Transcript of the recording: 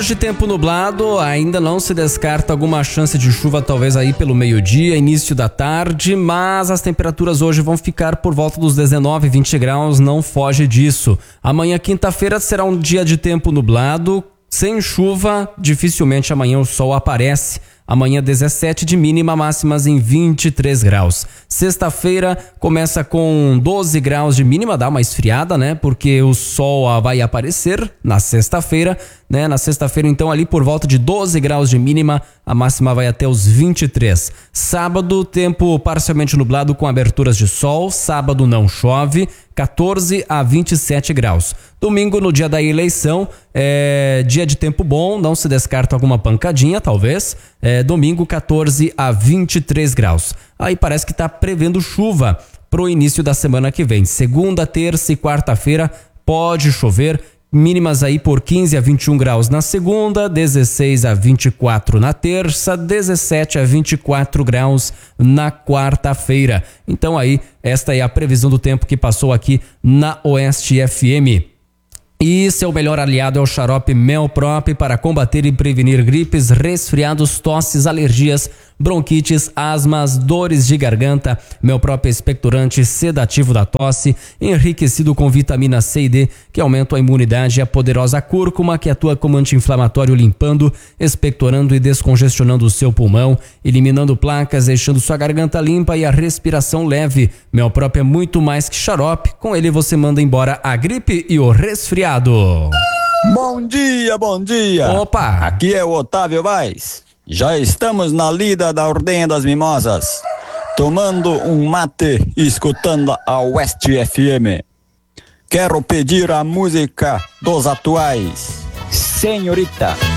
Hoje tempo nublado, ainda não se descarta alguma chance de chuva talvez aí pelo meio-dia, início da tarde, mas as temperaturas hoje vão ficar por volta dos 19, 20 graus, não foge disso. Amanhã, quinta-feira, será um dia de tempo nublado, sem chuva, dificilmente amanhã o sol aparece. Amanhã 17 de mínima, máximas em 23 graus. Sexta-feira começa com 12 graus de mínima, dá uma esfriada, né? Porque o sol vai aparecer na sexta-feira, né? Na sexta-feira, então, ali por volta de 12 graus de mínima, a máxima vai até os 23. Sábado, tempo parcialmente nublado com aberturas de sol. Sábado não chove, 14 a 27 graus. Domingo, no dia da eleição, dia de tempo bom, não se descarta alguma pancadinha, talvez. Domingo, 14 a 23 graus. Aí parece que está prevendo chuva pro início da semana que vem. Segunda, terça e quarta-feira pode chover. Mínimas aí por 15 a 21 graus na segunda, 16 a 24 na terça, 17 a 24 graus na quarta-feira. Então aí, esta é a previsão do tempo que passou aqui na Oeste FM. E seu melhor aliado é o xarope Melprop para combater e prevenir gripes, resfriados, tosses, alergias, bronquites, asmas, dores de garganta. Melprop é expectorante, sedativo da tosse, enriquecido com vitamina C e D, que aumenta a imunidade, e a poderosa cúrcuma, que atua como anti-inflamatório, limpando, expectorando e descongestionando o seu pulmão, eliminando placas, deixando sua garganta limpa e a respiração leve. Melprop é muito mais que xarope, com ele você manda embora a gripe e o resfriado. Bom dia, bom dia. Opa! Aqui é o Otávio Vaz. Já estamos na lida da Ordenha das Mimosas, tomando um mate e escutando a Oeste FM. Quero pedir a música dos atuais, Senhorita.